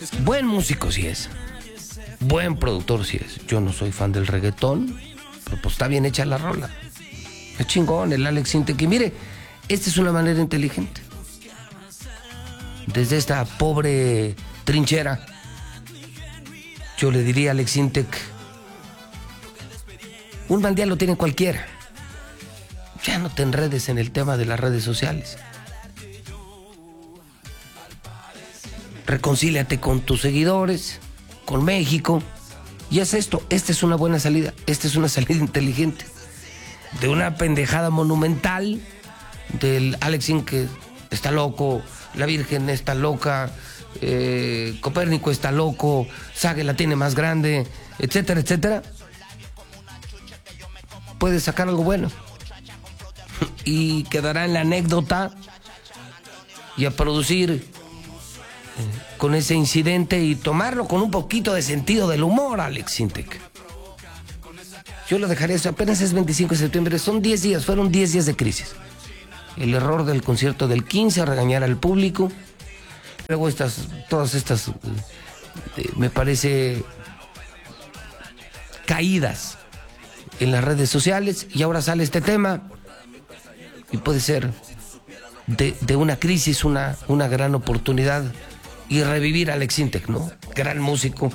Buen músico sí es. Buen productor sí es. Yo no soy fan del reggaetón, pero pues está bien hecha la rola. Es chingón el Alex Sintek. Y mire, esta es una manera inteligente. Desde esta pobre trinchera, yo le diría a Alex Sintek, un mal día lo tiene cualquiera. Ya no te enredes en el tema de las redes sociales. Reconcíliate con tus seguidores, con México, y haz esto. Esta es una buena salida. Esta es una salida inteligente. De una pendejada monumental del Alex Sintek, que está loco, la Virgen está loca, Copérnico está loco, Sage la tiene más grande, etcétera, etcétera. Puedes sacar algo bueno y quedará en la anécdota y a producir con ese incidente y tomarlo con un poquito de sentido del humor, Alex Sintek. Yo lo dejaré, apenas es 25 de septiembre, son 10 días, fueron 10 días de crisis. El error del concierto del 15, regañar al público, luego todas estas, me parece, caídas en las redes sociales, y ahora sale este tema, y puede ser de una crisis una gran oportunidad, y revivir a Alex Sintek, ¿no? Gran músico.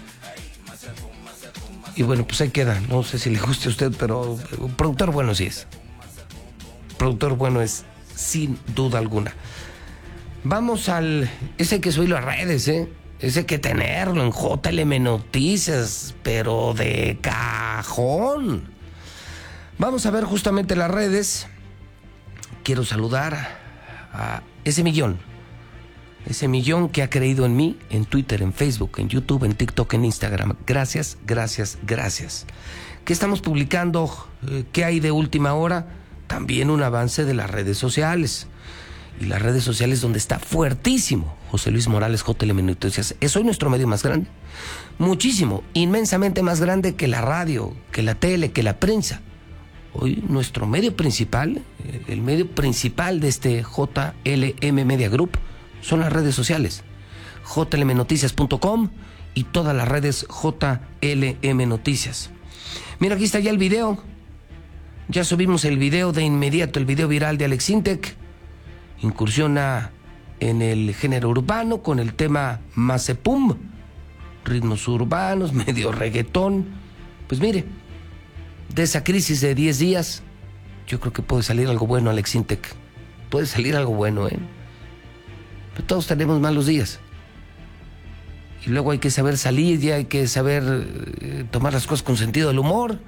Y bueno, pues ahí queda. No sé si le guste a usted, pero productor bueno sí es. Productor bueno es, sin duda alguna. Vamos ese hay que subirlo a redes, ese hay que tenerlo en JLM Noticias, pero de cajón. Vamos a ver justamente las redes. Quiero saludar a ese millón que ha creído en mí, en Twitter, en Facebook, en YouTube, en TikTok, en Instagram. Gracias, gracias, gracias. ¿Qué estamos publicando? ¿Qué hay de última hora? También un avance de las redes sociales. Y las redes sociales donde está fuertísimo José Luis Morales, JLM Noticias. Es hoy nuestro medio más grande. Muchísimo, inmensamente más grande que la radio, que la tele, que la prensa. Hoy nuestro medio principal, el medio principal de este JLM Media Group, son las redes sociales. jlmnoticias.com y todas las redes JLM Noticias. Mira, aquí está ya el video. Ya subimos el video de inmediato, el video viral de Alex Sintek. Incursiona en el género urbano con el tema Mazepum, ritmos urbanos, medio reggaetón. Pues mire, de esa crisis de 10 días, yo creo que puede salir algo bueno, Alex Sintek. Puede salir algo bueno, Pero todos tenemos malos días. Y luego hay que saber salir, ya hay que saber tomar las cosas con sentido del humor.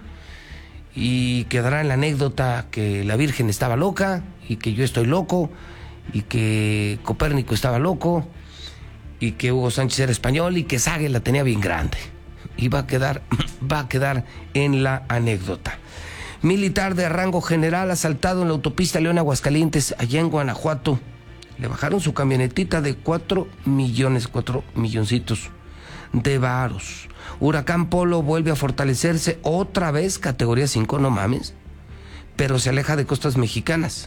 Y quedará en la anécdota que la Virgen estaba loca, y que yo estoy loco, y que Copérnico estaba loco, y que Hugo Sánchez era español, y que Sage la tenía bien grande. Y va a quedar en la anécdota. Militar de rango general asaltado en la autopista León Aguascalientes, allá en Guanajuato. Le bajaron su camionetita de 4 milloncitos de varos. Huracán Polo vuelve a fortalecerse otra vez, categoría 5, no mames, pero se aleja de costas mexicanas.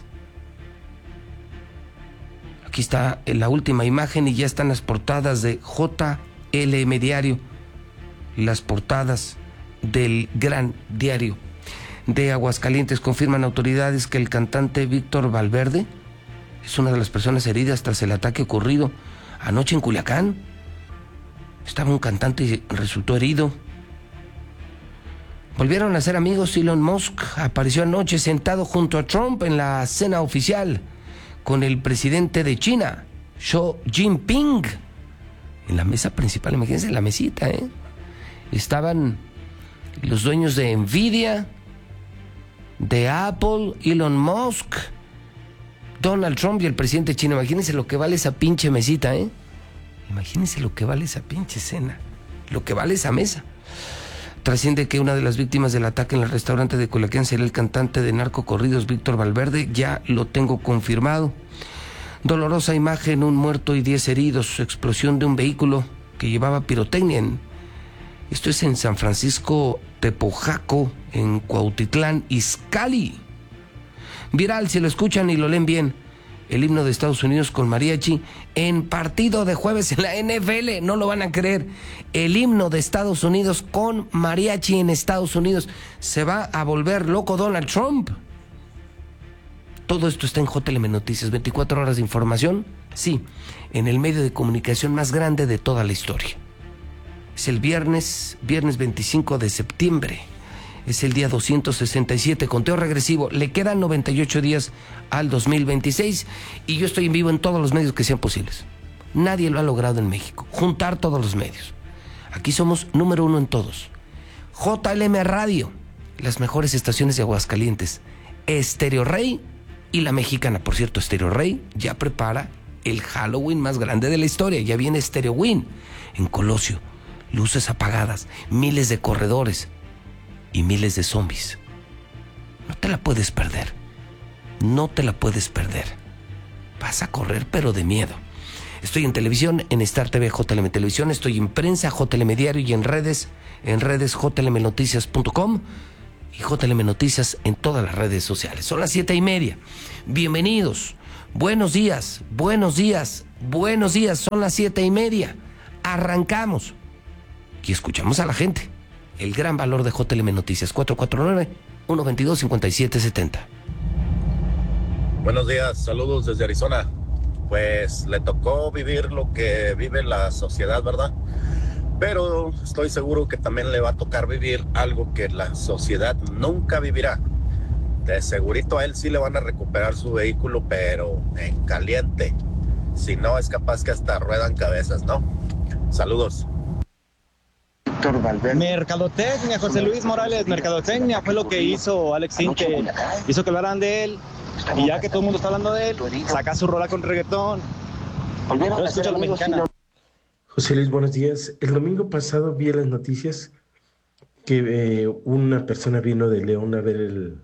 Aquí está la última imagen y ya están las portadas de JLM Diario, las portadas del gran diario de Aguascalientes. Confirman autoridades que el cantante Víctor Valverde es una de las personas heridas tras el ataque ocurrido anoche en Culiacán. Estaba un cantante y resultó herido. Volvieron a ser amigos. Elon Musk apareció anoche sentado junto a Trump en la cena oficial con el presidente de China, Xi Jinping, en la mesa principal. Imagínense la mesita, Estaban los dueños de Nvidia, de Apple, Elon Musk, Donald Trump y el presidente chino. Imagínense lo que vale esa pinche mesita, Imagínense lo que vale esa pinche cena, lo que vale esa mesa. Trasciende que una de las víctimas del ataque en el restaurante de Culiacán será el cantante de narcocorridos Víctor Valverde. Ya lo tengo confirmado. Dolorosa imagen, un muerto y 10 heridos. Explosión de un vehículo que llevaba pirotecnia. Esto es en San Francisco Tepojaco, en Cuautitlán Izcalli. Viral, si lo escuchan y lo leen bien. el himno de Estados Unidos con mariachi en partido de jueves en la NFL. No lo van a creer. El himno de Estados Unidos con mariachi en Estados Unidos. Se va a volver loco Donald Trump. Todo esto está en JLM Noticias. 24 horas de información. Sí, en el medio de comunicación más grande de toda la historia. Es el viernes 25 de septiembre. Es el día 267, conteo regresivo. Le quedan 98 días al 2026 y yo estoy en vivo en todos los medios que sean posibles. Nadie lo ha logrado en México, juntar todos los medios. Aquí somos número 1 en todos. JLM Radio, las mejores estaciones de Aguascalientes. Estéreo Rey y La Mexicana. Por cierto, Estéreo Rey ya prepara el Halloween más grande de la historia. Ya viene Estéreo Win en Colosio. Luces apagadas, miles de corredores y miles de zombies. No te la puedes perder. No te la puedes perder. Vas a correr, pero de miedo. Estoy en televisión, en Star TV, JLM Televisión. Estoy en prensa, JLM Diario, y en redes jlmnoticias.com y JLM Noticias en todas las redes sociales. Son las 7:30. Bienvenidos. Buenos días, buenos días, buenos días. Son las 7:30. Arrancamos. Y escuchamos a la gente. El gran valor de JLM Noticias. 449-122-5770. Buenos días, saludos desde Arizona. Pues le tocó vivir lo que vive la sociedad, ¿verdad? Pero estoy seguro que también le va a tocar vivir algo que la sociedad nunca vivirá. De segurito a él sí le van a recuperar su vehículo, pero en caliente. Si no, es capaz que hasta ruedan cabezas, ¿no? Saludos. Mercadotecnia, José Luis Morales, mercadotecnia fue lo que hizo Alex Sintek, hizo que hablaran de él, y ya que todo el mundo está hablando de él, saca su rola con reggaetón. Yo escucho a La Mexicana. José Luis, buenos días. El domingo pasado vi en las noticias que una persona vino de León a ver el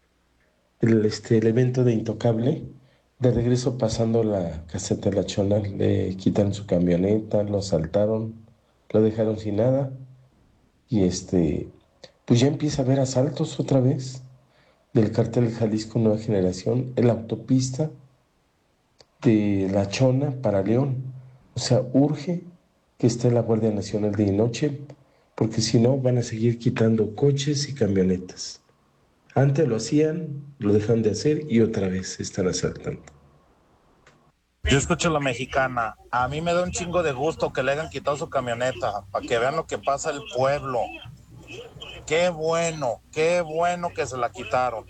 evento de Intocable. De regreso pasando la caseta de La Chona, le quitaron su camioneta, lo asaltaron, lo dejaron sin nada. Y pues ya empieza a haber asaltos otra vez del cártel Jalisco Nueva Generación en la autopista de La Chona para León. O sea, urge que esté la Guardia Nacional de noche, porque si no van a seguir quitando coches y camionetas. Antes lo hacían, lo dejan de hacer y otra vez están asaltando. Yo escucho La Mexicana. A mí me da un chingo de gusto que le hayan quitado su camioneta, para que vean lo que pasa el pueblo. Qué bueno que se la quitaron.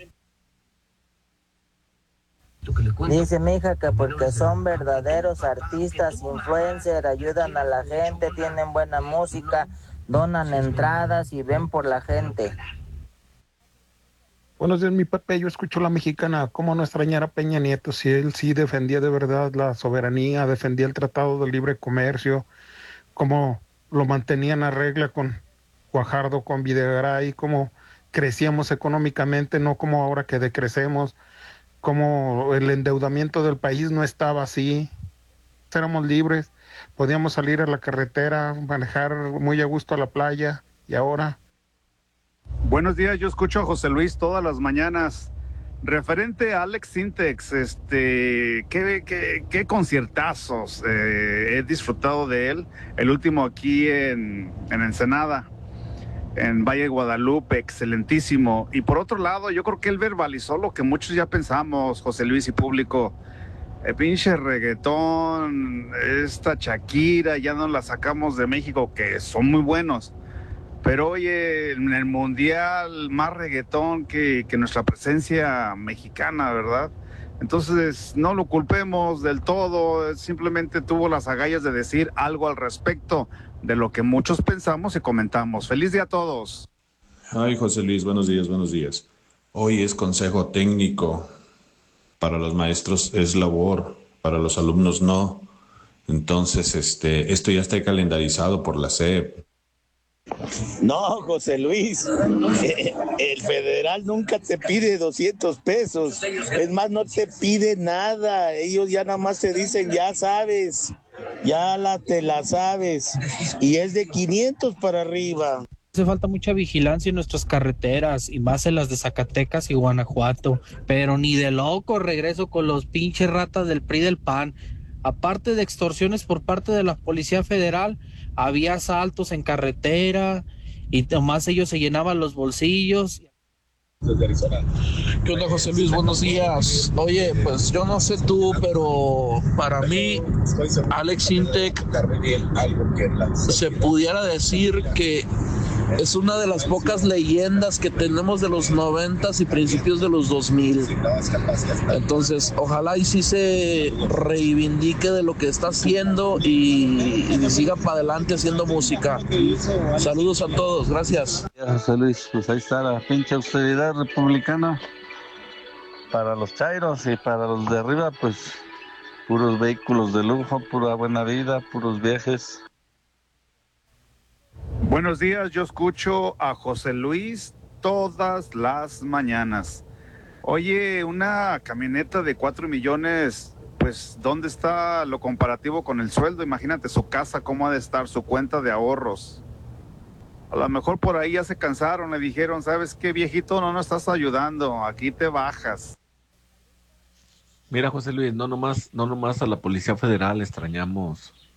Dice mi hija que porque son verdaderos artistas, influencers, ayudan a la gente, tienen buena música, donan entradas y ven por la gente. Buenos días, mi Pepe. Yo escucho La Mexicana. ¿Cómo no extrañar a Peña Nieto? Si él sí defendía de verdad la soberanía, defendía el Tratado de Libre Comercio, cómo lo mantenían a regla con Guajardo, con Videgaray, cómo crecíamos económicamente, no como ahora que decrecemos, cómo el endeudamiento del país no estaba así. Éramos libres, podíamos salir a la carretera, manejar muy a gusto a la playa, y ahora... Buenos días, yo escucho a José Luis todas las mañanas. Referente a Alex Sintek, qué conciertazos he disfrutado de él. El último aquí en Ensenada, en Valle de Guadalupe, excelentísimo. Y por otro lado, yo creo que él verbalizó lo que muchos ya pensamos, José Luis y público. El pinche reggaetón, esta Shakira, ya no la sacamos de México, que son muy buenos. Pero oye, en el mundial más reggaetón que nuestra presencia mexicana, ¿verdad? Entonces no lo culpemos del todo, simplemente tuvo las agallas de decir algo al respecto de lo que muchos pensamos y comentamos. ¡Feliz día a todos! Ay, José Luis, buenos días, buenos días. Hoy es consejo técnico, para los maestros es labor, para los alumnos no. Entonces, esto ya está calendarizado por la SEP. No, José Luis, el federal nunca te pide 200 pesos, es más, no te pide nada, ellos ya nada más te dicen, ya sabes, te la sabes, y es de 500 para arriba. Hace falta mucha vigilancia en nuestras carreteras y más en las de Zacatecas y Guanajuato, pero ni de loco regreso con los pinches ratas del PRI del PAN. Aparte de extorsiones por parte de la Policía Federal, había asaltos en carretera y nomás ellos se llenaban los bolsillos. Desde Arizona. ¿Qué onda, José Luis? Buenos días. Oye, pues yo no sé tú, pero para mí Alex Intec se pudiera decir que es una de las pocas leyendas que tenemos de los 90s y principios de los 2000. Entonces, ojalá y sí se reivindique de lo que está haciendo y siga para adelante haciendo música. Saludos a todos, gracias. José Luis, pues ahí está la pinche austeridad republicana. Para los chairos y para los de arriba, pues puros vehículos de lujo, pura buena vida, puros viajes. Buenos días, yo escucho a José Luis todas las mañanas. Oye, una camioneta de 4 millones, pues ¿dónde está lo comparativo con el sueldo? Imagínate su casa, cómo ha de estar, su cuenta de ahorros. A lo mejor por ahí ya se cansaron, le dijeron, ¿sabes qué, viejito? No nos estás ayudando, aquí te bajas. Mira, José Luis, no nomás a la Policía Federal extrañamos